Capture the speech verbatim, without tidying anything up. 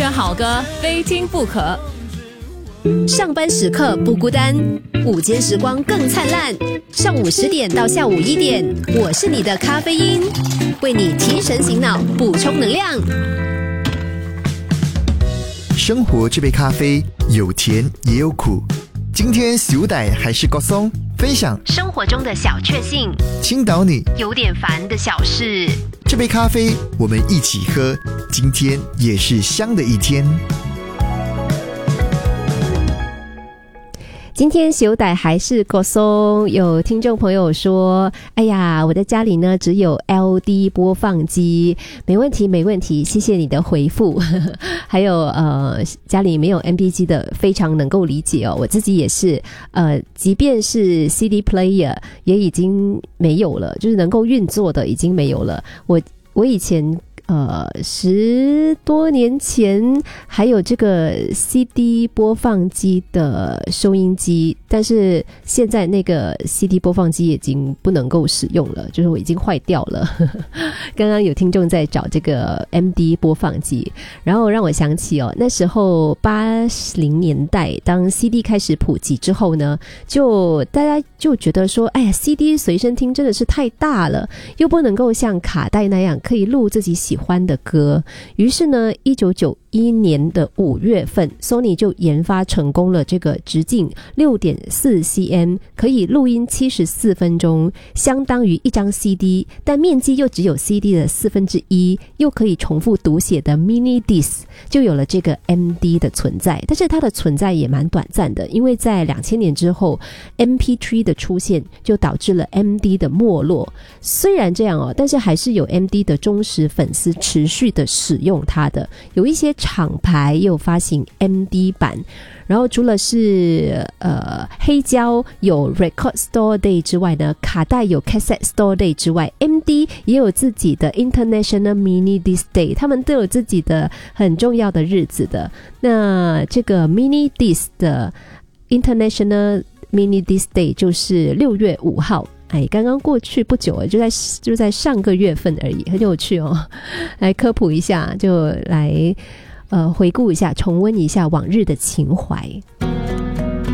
选好歌，非听不可。 上班时刻不孤单，午间时光更灿烂。上午十点到下午一点，我是你的咖啡因，为你提神醒脑，补充能量。 生活这杯咖啡有甜也有苦，今天小歹还是高松，分享生活中的小确幸， 倾倒你有点烦的小事。 这杯咖啡我们一起喝，今天也是香的一天。 今天小歹还是高松，有听众朋友说，哎呀，我的家里呢只有 L D 播放机，没问题没问题，谢谢你的回复。还有呃，家里没有 M P 机的，非常能够理解哦，我自己也是，呃，即便是 C D player 也已经没有了，就是能够运作的已经没有了。我我以前呃，十多年前还有这个 C D 播放机的收音机，但是现在那个 C D 播放机已经不能够使用了，就是我已经坏掉了。刚刚有听众在找这个 M D 播放机，然后让我想起哦，那时候八零年代当 C D 开始普及之后呢，就大家就觉得说，哎呀 C D 随身听真的是太大了，又不能够像卡带那样可以录自己喜欢的歌。于是呢一九九一年的五月份 Sony 就研发成功了这个直径 六点四 C M 可以录音七十四分钟，相当于一张 C D， 但面积又只有 C D 的四分之一，又可以重复读写的 mini disc， 就有了这个 M D 的存在。但是它的存在也蛮短暂的，因为在两千年之后 M P 三 的出现就导致了 M D 的没落。虽然这样哦，但是还是有 M D 的忠实粉丝持续的使用它的，有一些厂牌也有发行 M D 版。然后除了是呃黑胶有 Record Store Day 之外呢，卡带有 Cassette Store Day 之外， M D 也有自己的 International Mini Disc Day， 他们都有自己的很重要的日子的。那这个 Mini Disc 的 International Mini Disc Day 就是六月五号，哎，刚刚过去不久，就在就在上个月份而已，很有趣哦。来科普一下，就来呃回顾一下，重温一下往日的情怀。